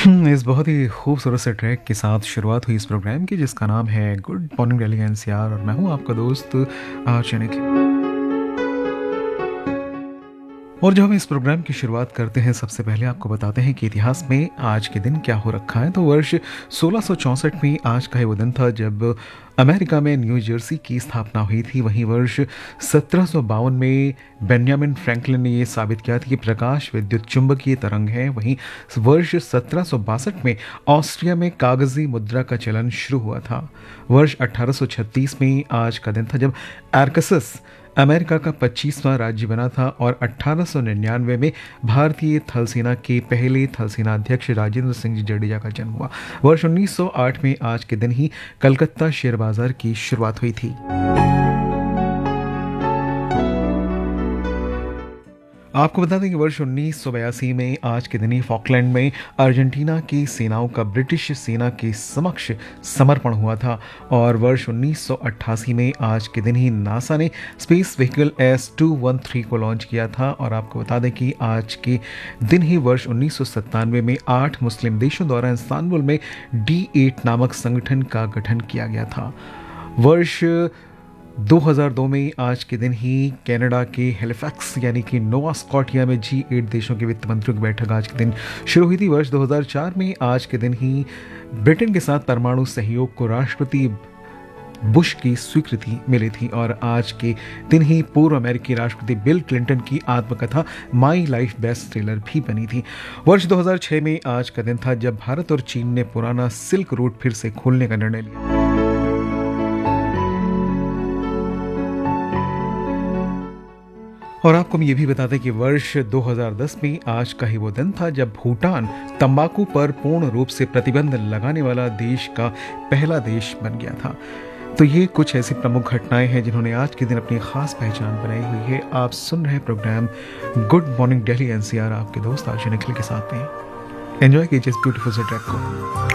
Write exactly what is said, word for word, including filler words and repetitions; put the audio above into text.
हुँ, इस बहुत ही खूबसूरत से ट्रैक के साथ शुरुआत हुई इस प्रोग्राम की जिसका नाम है गुड मॉर्निंग दिल्ली एनसीआर और मैं हूँ आपका दोस्त आर्च यानी और जब हम इस प्रोग्राम की शुरुआत करते हैं सबसे पहले आपको बताते हैं कि इतिहास में आज के दिन क्या हो रखा है। तो वर्ष सोलह सौ चौंसठ में आज का ही वो दिन था जब अमेरिका में न्यू जर्सी की स्थापना हुई थी। वहीं वर्ष सत्रह सौ बावन में बेंजामिन फ्रैंकलिन ने ये साबित किया था कि प्रकाश विद्युत चुंबकीय तरंग है। वहीं वर्ष सत्रह सौ बासठ में ऑस्ट्रिया में कागजी मुद्रा का चलन शुरू हुआ था। वर्ष अठारह सौ छत्तीस में आज का दिन था जब आर्कसस अमेरिका का पच्चीसवां राज्य बना था और अठारह सौ निन्यानवे में भारतीय थल सेना के पहले थल सेना अध्यक्ष राजेंद्र सिंह जी जडेजा का जन्म हुआ। वर्ष उन्नीस सौ आठ में आज के दिन ही कलकत्ता शेयर बाजार की शुरुआत हुई थी। आपको बता दें कि वर्ष उन्नीस सौ बयासी में आज के दिन ही फॉकलैंड में अर्जेंटीना की सेनाओं का ब्रिटिश सेना के समक्ष समर्पण हुआ था। और वर्ष उन्नीस सौ अट्ठासी में आज के दिन ही नासा ने space vehicle S to one three को लॉन्च किया था। और आपको बता दें कि आज के दिन ही वर्ष उन्नीस सौ सत्तानवे में आठ मुस्लिम देशों द्वारा इस्तांबुल में डी एट नामक संगठन का गठन किया गया था। वर्ष दो हज़ार दो में आज के दिन ही कनाडा के हैलिफैक्स यानी कि नोवा स्कॉटिया में जी एट देशों के वित्त मंत्रियों की बैठक आज के दिन शुरू हुई थी। वर्ष दो हज़ार चार में आज के दिन ही ब्रिटेन के साथ परमाणु सहयोग को राष्ट्रपति बुश की स्वीकृति मिली थी। और आज के दिन ही पूर्व अमेरिकी राष्ट्रपति बिल क्लिंटन की आत्मकथा माई लाइफ बेस्ट सेलर भी बनी थी। वर्ष दो हज़ार छह में आज का दिन था जब भारत और चीन ने पुराना सिल्क रूट फिर से खोलने का निर्णय लिया। और आपको हम ये भी बता दें कि वर्ष दो हज़ार दस में आज का ही वो दिन था जब भूटान तंबाकू पर पूर्ण रूप से प्रतिबंध लगाने वाला देश का पहला देश बन गया था। तो ये कुछ ऐसी प्रमुख घटनाएं हैं जिन्होंने आज के दिन अपनी खास पहचान बनाई हुई है। आप सुन रहे programme good morning Delhi NCR आपके दोस्त आर्च निखिल के साथ में। एंजॉय कीजिए इस ब्यूटीफुल से ट्रैक को।